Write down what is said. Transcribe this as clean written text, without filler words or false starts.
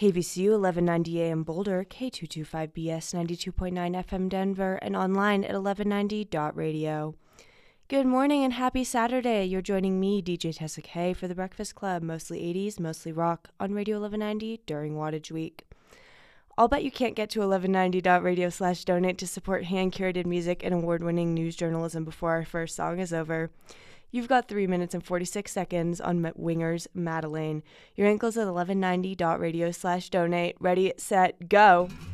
KVCU 1190 AM Boulder, K225BS 92.9 FM Denver, and online at 1190.radio. Good morning and happy Saturday. You're joining me, DJ Tessa K, for The Breakfast Club, mostly 80s, mostly rock, on Radio 1190 during Wattage Week. I'll bet you can't get to 1190.radio/donate to support hand-curated music and award-winning news journalism before our first song is over. You've got 3 minutes and 46 seconds on Wingers' Madeline. Your ankle's at 1190.radio/donate. Ready, set, go!